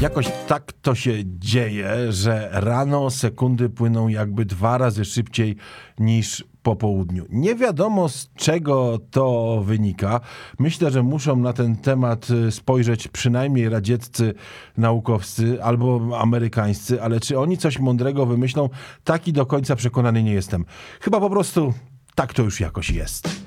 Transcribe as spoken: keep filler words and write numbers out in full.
Jakoś tak to się dzieje, że rano sekundy płyną jakby dwa razy szybciej niż po południu. Nie wiadomo, z czego to wynika. Myślę, że muszą na ten temat spojrzeć przynajmniej radzieccy naukowcy albo amerykańscy, ale czy oni coś mądrego wymyślą, taki do końca przekonany nie jestem. Chyba po prostu tak to już jakoś jest.